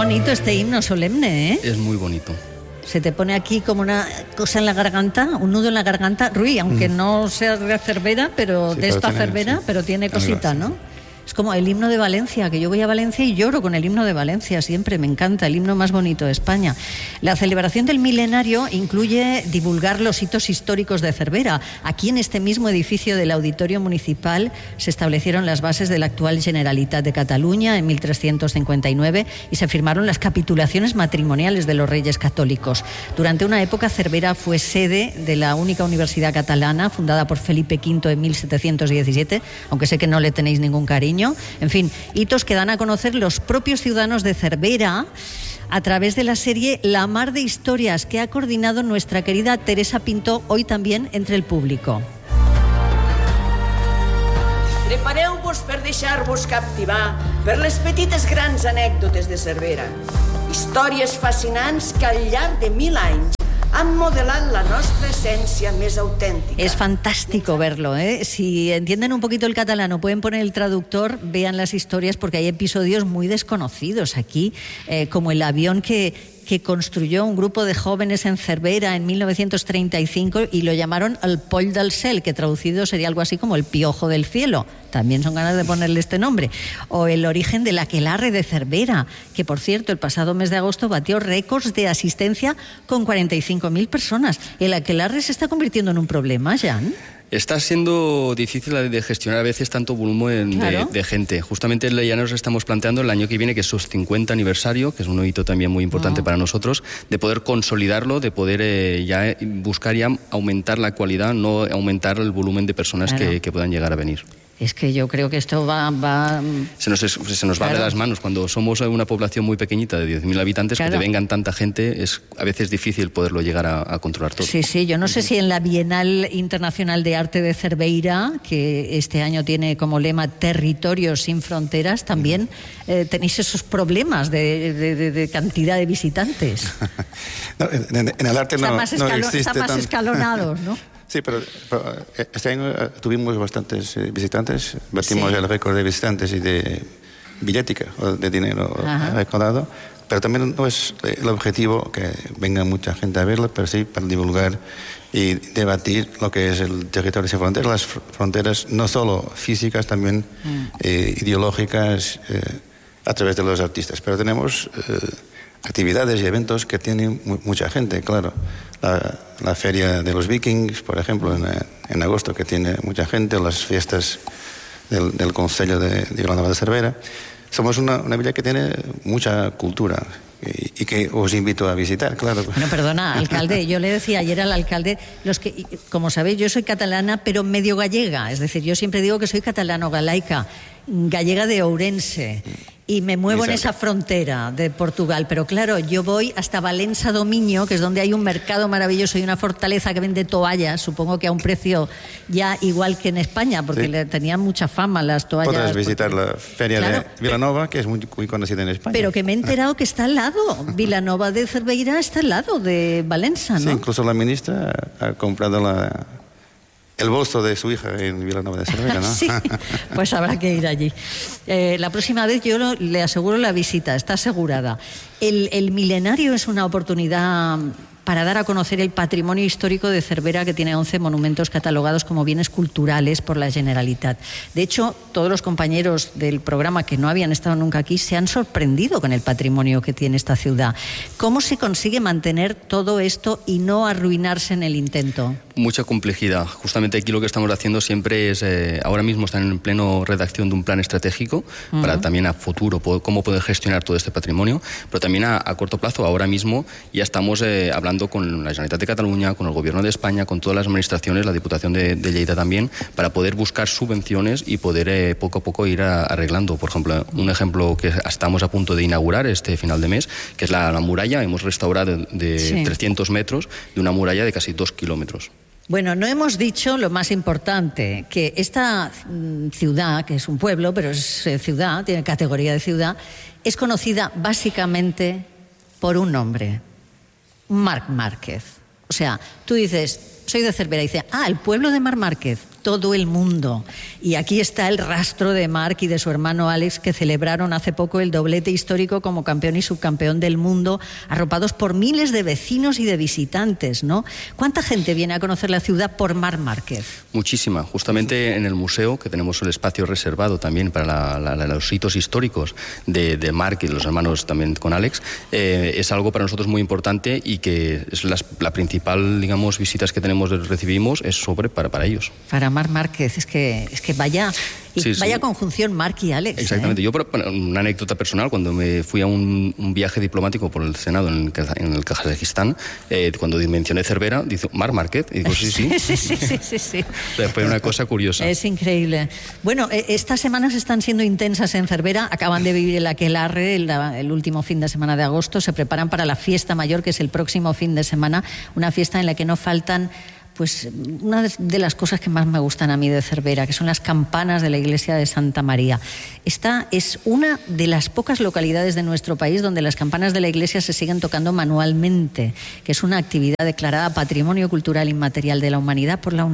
bonito este himno solemne, ¿eh? Es muy bonito. Se te pone aquí como una cosa en la garganta, un nudo en la garganta. Rui, aunque no sea de Cervera, pero Sí, de esta tiene, Cervera, sí. pero tiene cosita, Sí, ¿no? sí. Es como el himno de Valencia, que yo voy a Valencia y lloro con el himno de Valencia siempre, me encanta, el himno más bonito de España. La celebración del milenario incluye divulgar los hitos históricos de Cervera. Aquí en este mismo edificio del Auditorio Municipal se establecieron las bases de la actual Generalitat de Cataluña en 1359 y se firmaron las capitulaciones matrimoniales de los reyes católicos. Durante una época Cervera fue sede de la única universidad catalana fundada por Felipe V en 1717, aunque sé que no le tenéis ningún cariño. En fin, hitos que dan a conocer los propios ciudadanos de Cervera a través de la serie La Mar de Historias que ha coordinado nuestra querida Teresa Pinto, hoy también entre el público. Prepareu-vos per deixar-vos captivar per les petites grans anècdotes de Cervera. Històries fascinants que al llarg de 1000 anys han modelat la nostra essència més autèntica. Es fantástico verlo, ¿eh? Si entienden un poquito el catalán o pueden poner el traductor, vean las historias porque hay episodios muy desconocidos aquí, como el avión que construyó un grupo de jóvenes en Cervera en 1935 y lo llamaron el Poll del Cel, que traducido sería algo así como el piojo del cielo. También son ganas de ponerle este nombre. O el origen del aquelarre de Cervera, que por cierto el pasado mes de agosto batió récords de asistencia con 45.000 personas. ¿El aquelarre se está convirtiendo en un problema, Jan? Está siendo difícil de gestionar a veces tanto volumen Claro. de gente. Justamente ya nos estamos planteando el año que viene, que es su 50 aniversario, que es un hito también muy importante para nosotros, de poder consolidarlo, de poder buscar ya aumentar la cualidad, no aumentar el volumen de personas Claro. que puedan llegar a venir. Es que yo creo que esto va... Se nos va Claro. de las manos. Cuando somos una población muy pequeñita de 10.000 habitantes, Claro. que te vengan tanta gente, es a veces difícil poderlo llegar a controlar todo. Sí, sí, yo no sé si en la Bienal Internacional de Arte de Cerveira, que este año tiene como lema Territorios sin Fronteras, también tenéis esos problemas de cantidad de visitantes. No, en el arte no existe Están más escalonados, ¿no? Sí, pero este año tuvimos bastantes visitantes, batimos Sí. el récord de visitantes y de billética, o de dinero recaudado, pero también no es el objetivo que venga mucha gente a verlo, pero sí para divulgar y debatir lo que es el territorio sin fronteras, las fronteras no solo físicas, también ideológicas, a través de los artistas. Pero tenemos actividades y eventos que tienen mucha gente, claro. La feria de los Vikings, por ejemplo, en agosto, que tiene mucha gente, las fiestas del Concello de Vilanova de Cervera. Somos una villa que tiene mucha cultura y que os invito a visitar, claro. Bueno, perdona, alcalde, yo le decía ayer al alcalde, como sabéis, yo soy catalana, pero medio gallega, es decir, yo siempre digo que soy catalano-galaica, gallega de Ourense, y me muevo en esa frontera de Portugal, pero claro, yo voy hasta Valença do Miño, que es donde hay un mercado maravilloso y una fortaleza que vende toallas, supongo que a un precio ya igual que en España, porque le tenían mucha fama las toallas. Podrás visitar la feria de Vilanova, que es muy conocida en España. Pero que me he enterado que está al lado, Vilanova de Cerveira está al lado de Valença, ¿no? Sí, incluso la ministra ha comprado el bolso de su hija en Vilanova de Cervera, ¿no? Sí, pues habrá que ir allí. La próxima vez yo le aseguro la visita, está asegurada. El milenario es una oportunidad para dar a conocer el patrimonio histórico de Cervera, que tiene 11 monumentos catalogados como bienes culturales por la Generalitat. De hecho, todos los compañeros del programa que no habían estado nunca aquí se han sorprendido con el patrimonio que tiene esta ciudad. ¿Cómo se consigue mantener todo esto y no arruinarse en el intento? Mucha complejidad. Justamente aquí lo que estamos haciendo siempre es, ahora mismo están en pleno redacción de un plan estratégico para también a futuro cómo poder gestionar todo este patrimonio, pero también a corto plazo, ahora mismo ya estamos hablando con la Generalitat de Cataluña, con el Gobierno de España, con todas las administraciones, la Diputación de Lleida también, para poder buscar subvenciones y poder poco a poco ir arreglando. Por ejemplo, un ejemplo que estamos a punto de inaugurar este final de mes, que es la muralla. Hemos restaurado de 300 metros de una muralla de casi 2 kilómetros. Bueno, no hemos dicho lo más importante, que esta ciudad, que es un pueblo, pero es ciudad, tiene categoría de ciudad, es conocida básicamente por un nombre, Marc Márquez. O sea, tú dices, soy de Cervera, y dices, el pueblo de Marc Márquez. todo el mundo. Y aquí está el rastro de Marc y de su hermano Alex, que celebraron hace poco el doblete histórico como campeón y subcampeón del mundo, arropados por miles de vecinos y de visitantes, ¿no? ¿Cuánta gente viene a conocer la ciudad por Marc Márquez? Muchísima. Justamente en el museo, que tenemos el espacio reservado también para los hitos históricos de Marc y los hermanos también con Alex, es algo para nosotros muy importante y que es la principal, digamos, visitas que recibimos es para ellos. Para Marc Márquez, es que vaya conjunción Marc y Alex. Exactamente. Yo, una anécdota personal, cuando me fui a un viaje diplomático por el Senado en el Kazajistán, cuando mencioné Cervera, dice Marc Márquez, y digo, sí. Fue una cosa curiosa. Es increíble. Bueno, estas semanas están siendo intensas en Cervera, acaban de vivir el aquelarre el último fin de semana de agosto, se preparan para la fiesta mayor, que es el próximo fin de semana, una fiesta en la que no faltan pues una de las cosas que más me gustan a mí de Cervera, que son las campanas de la iglesia de Santa María. Esta es una de las pocas localidades de nuestro país donde las campanas de la iglesia se siguen tocando manualmente, que es una actividad declarada Patrimonio Cultural Inmaterial de la Humanidad por la UNESCO.